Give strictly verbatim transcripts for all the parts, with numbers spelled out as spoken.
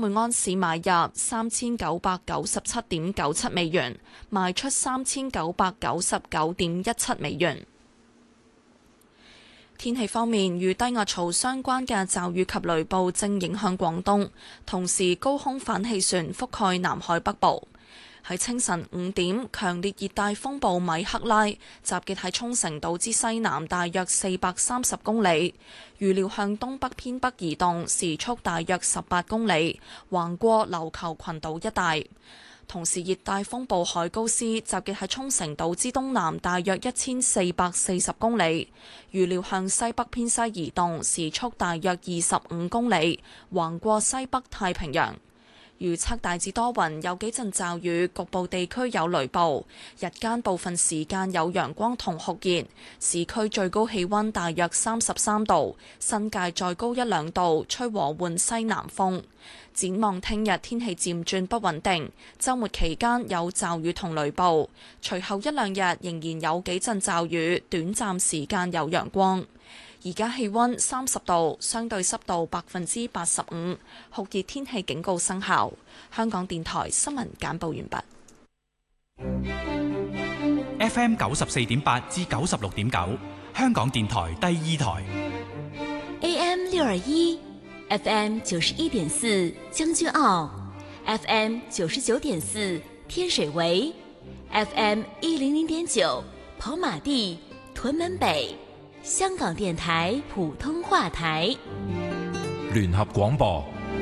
每盎司買入三千九百九十七點九七美元，賣出三千九百九十九點一七美元。天氣方面，與低壓槽相關嘅驟雨及雷暴正影響廣東，同時高空反氣旋覆蓋南海北部。喺清晨五點，強烈熱帶風暴米克拉集結喺沖繩島之西南大約四百三十公里，預料向東北偏北移動，時速大約十八公里，橫過琉球群島一帶。同時，熱帶風暴海高斯集結喺沖繩島之東南大約一千四百四十公里，預料向西北偏西移動，時速大約二十五公里，橫過西北太平洋。預測大致多雲，有幾陣驟雨，局部地區有雷暴。日間部分時間有陽光同酷熱，市區最高氣溫大約三十三度，新界再高一兩度，吹和緩西南風。展望聽日天氣漸轉不穩定，週末期間有驟雨同雷暴，隨後一兩日仍然有幾陣驟雨，短暫時間有陽光。而家氣溫三十度，相對濕度百分之八十五，酷熱天氣警告生效。香港電台新聞簡報完畢。F M 九十四點八至九十六點九，香港電台第二台。 A M 六二一，F M 九十一點四將軍澳 ，F M 九十九點四天水圍 ，F M 一零零點九跑馬地屯門北。香港電台普通話台聯合廣播。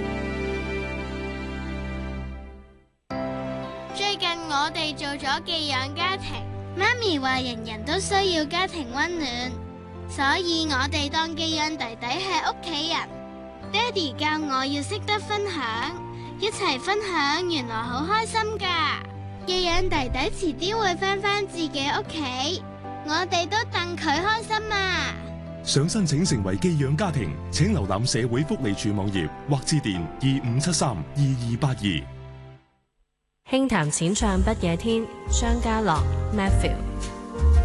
最近我哋做咗寄養家庭，媽咪話人人都需要家庭溫暖，所以我哋當寄養弟弟係屋企人。爹哋教我要識得分享，一齊分享原來好開心㗎。寄養弟弟遲啲會返返自己屋企，我哋都戥佢開心啊！ 想申請成為寄養家庭，請瀏覽社會福利署網頁或致電二五七三二二八二。 輕談淺唱不夜天，張家樂 Matthew。